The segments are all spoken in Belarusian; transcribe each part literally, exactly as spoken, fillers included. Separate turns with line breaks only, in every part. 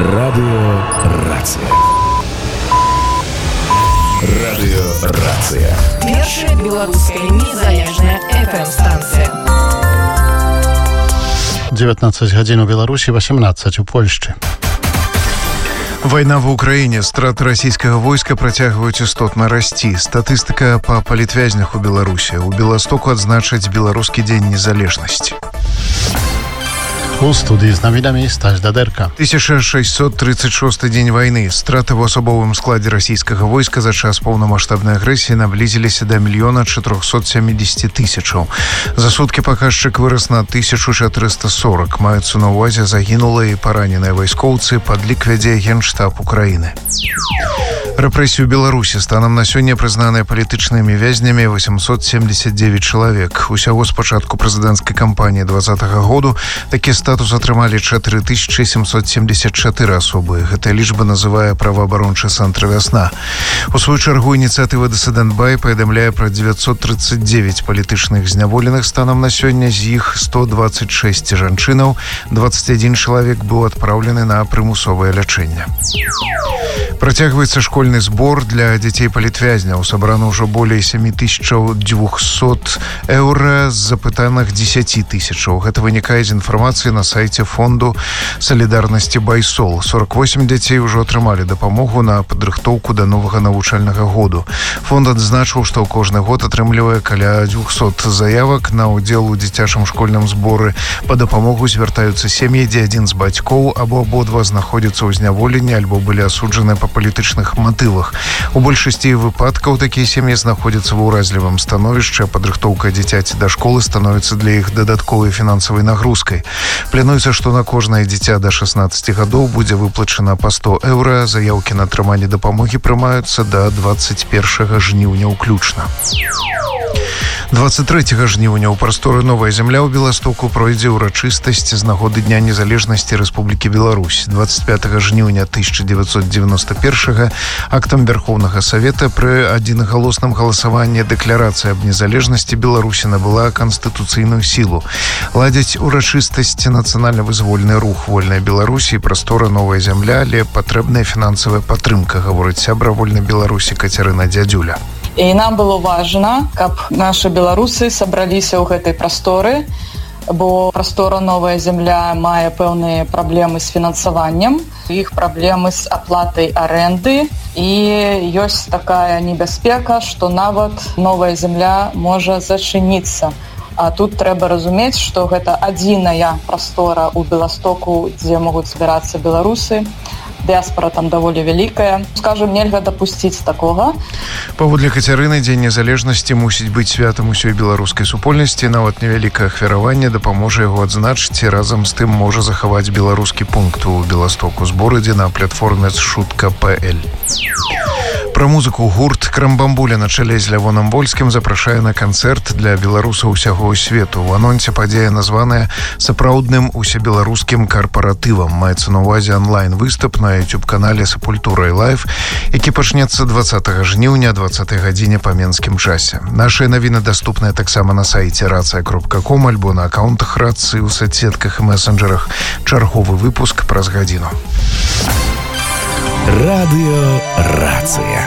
Радыёрацыя. Радыёрацыя.
Першая беларуская незалежная эф эм-станцыя.
dziewiętnaście гадзін у Беларусі, вісімнаццаць у Польшчы.
Вайна в Украіне, страты расійскага войска працягваюць істотна расці. Статыстыка па палітвязнях у Беларусі. У Беластоку адзначаць беларускі дзень незалежнасці.
У студии з новинами Стась Дадерка.
тысяча шестьсот тридцать шесты дзень вайны. Страты ў асобовым складзе расійскага войска за час поўнамаштабнай агрэсіі наблізіліся да мільёна чатырохсот сямдзесят тысячаў. За суткі паказчык вырас на тысячу чатырыста сорок. Маюцца на ўвазе загінулыя і параненыя вайскоўцы, падлік вядзе Генштаб Украіны. Рэпрэсію Беларусі станам на сёння прызнаныя палітычнымі вязнямі восемьсот семьдесят девять чалавек. Усяго з пачатку прэзідэнцкай кампаніі двадцатага году такі статус атрымалі чатыры тысячы семьсот семьдесят чатыры асобы. Гэтая лічба называе праваабарончы цэнтр «Вясна». У сваю чаргу ініцыятыва «Дысідэнт Бай» паведамляе пра девятьсот тридцать девять палітычных зняволеных. Станам на сёння з іх сто двадцать шесть жанчынаў, двадцать один чалавек быў адпраўлены на прымусовае лячэнне. Працягваецца школьны збор для дзяцей палітвязняў. Сабрана ўжо болей сем тысяч двухсот еўра з запытаных дзесяць тысячаў. Гэта вынікае з інфармацыі на сайце фонду салідарнасці «Байсол». сорок восемь дзяцей ўжо атрымалі дапамогу на падрыхтоўку да новага навучальнага году. Фонд адзначыў, што ў кожны год атрымлівае каля двухсот заявак на ўдзел у дзіцячым школьным зборы. Па дапамогу звяртаюцца сем'і, дзе адзін з бацькоў або абодва знаходзяцца ў зняволенні альбо былі асуджаны па палітычных матывах. У большасці выпадкаў такія сем'і знаходзяцца ва ўразлівым становішчы, а падрыхтоўка дзіцяці да школы становіцца для іх дадатковай фінансавай нагрузкай. Плануецца, што на кожнае дзіця да шаснаццаці гадоў будзе выплачана па сто еўра. Заяўкі на атрыманне дапамогі прымаюцца да двадцать першага жніўня ўключна. двадцать трэцяга жніўня ў прасторы «Новая земля» ў Беластоку пройдзе ўрачыстасць з нагоды Дня незалежнасці Рэспублікі Беларусь. двадцать пятага жніўня тысяча девятьсот девяносто первага актам Верховнага Савета пры адзінагалосным галасаванні дэкларацыя аб незалежнасці Беларусі набыла канстытуцыйную сілу. Ладзяць урачыстасці нацыянальна-вызвольны рух «Вольная Беларусь» і прастора «Новая земля», але патрэбная фінансавая падтрымка, гаворыць сябра «Вольнай Беларусі» Кацярына Дзядзюля.
І нам было важна, каб нашы беларусы сабраліся ў гэтай прасторы, бо прастора «Новая земля» мае пэўныя праблемы з фінансаваннем, іх праблемы з аплатай арэнды, і ёсць такая небяспека, што нават «Новая земля» можа зачыніцца. А тут трэба разумець, што гэта адзіная прастора ў Беластоку, дзе могуць збірацца беларусы. Дыаспора там даволі вялікая. Скажем, нельга дапусціць такога.
Паводле Кацярыны, Дзень незалежнасці мусіць быць святам усёй беларускай супольнасці. Нават невялікае ахвяраванне дапаможа яго адзначыць і разам з тым можа захаваць беларускі пункт у Беластоку. Збор ідзе на платформе шутка точка пэ эль. Пра музыку гурт «Крамбамбуля» на чале з Лявоном Вольскім запрашае на канцэрт для беларусаў усяго свету. У анонсе падзея названая сапраўдным усебеларускім карпаратывам. Маецца на ўвазе онлайн-выступ на YouTube-канале «Сапультура і лайф», які пачнецца двадцатага жніўня двадцатай гадзіне па менскім часе. Нашыя навіны даступныя таксама на сайце рацыя кропка ком альбо на акаунтах рацыі ў соцсетках і месенджерах. Чарговы выпуск праз гадзіну.
Радыёрацыя.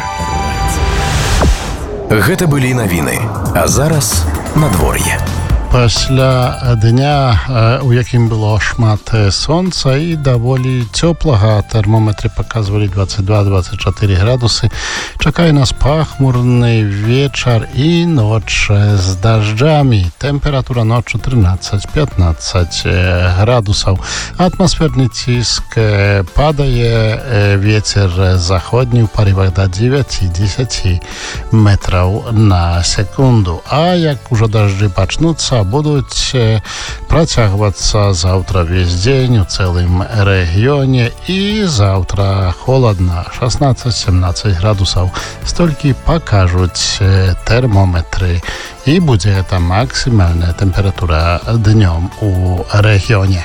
Гэта былі навіны. А зараз надвор'е.
Пасля дня, у якім было шмат сонца і даволі цёплага, тэрмометры паказвалі двадцать два - двадцать чатыры градусы, чакае нас пахмурны вечар і ноч з дажджамі. Тэмпература ноччу трынаццаць - пятнаццаць градусаў. Атмасферны ціск падае, вецер заходні ў парывах да девять - десять метраў на секунду. А як ужо дажджы пачнуцца, будуць працягвацца заўтра весь дзень у цэлым рэгіёне, і заўтра холадна, шаснаццаць - семнаццаць градусаў. Столькі пакажуць тэрмометры, і будзе гэта максімальная тэмпература днём у рэгіёне.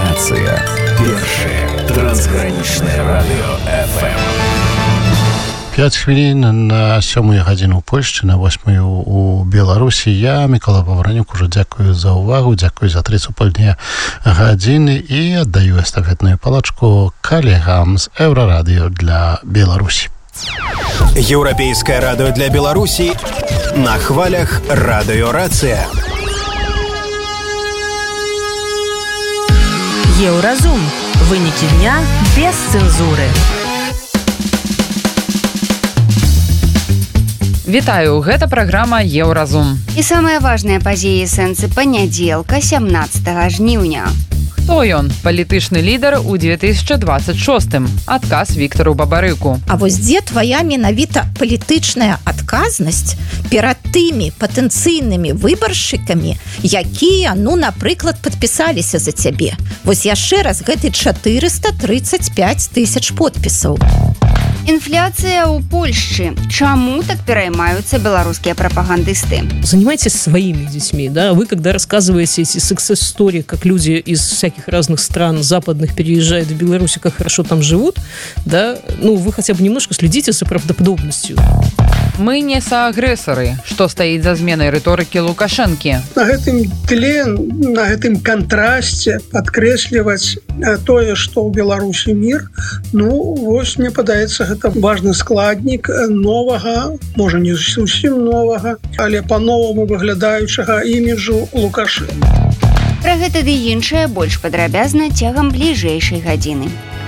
Радыёрацыя. Першае трансгранічнае радыё эф эм.
пять хвілін на сёмую гадзіну ў Польшчы, на восьмую у Беларусі. Я, Микола Павранюк, уже дзякую за увагу, дзякую за тры супольныя гадзіны і аддаю эстафетную палачку калегам з Еўрарадыё для Беларусі.
Еўрапейскае радыё для Беларусі на хвалях Радыё Рацыя.
Еўразум. Вынікі дня без цэнзуры.
Вітаю, гэта праграма Еўразум.
І самыя важныя падзеі сэнсы панядзелка сямнаццатага жніўня.
Хто ён? Палітычны лідар у две тысячы двадцать шостым. Адказ Віктару Бабарыку.
А вось дзе твая менавіта палітычная адказнасць перад тымі патэнцыйнымі выбаршчыкамі, якія, ну, напрыклад, падпісаліся за цябе? Вось яшчэ раз гэты чатырыста тридцать пять тысяч подпісаў.
Инфляция у Польши. Чему так переймаются белорусские пропагандисты?
Занимайтесь своими детьми, да. Вы, когда рассказываете эти success-story, как люди из всяких разных стран западных переезжают в Беларусь, как хорошо там живут, да, ну, вы хотя бы немножко следите за правдоподобностью.
Мы не саагрэсары. Што стаіць за зменай рыторыкі Лукашэнкі?
На гэтым тле, на гэтым кантрасце падкрэсліваць тое, што ў Беларусі мір, ну, вось, мне падаецца, гэта важны складнік новага, можа, не зусім новага, але па-новаму выглядаючага іміджу Лукашэнкі.
Пра гэта ды іншае больш падрабязна цягам бліжэйшай гадзіны.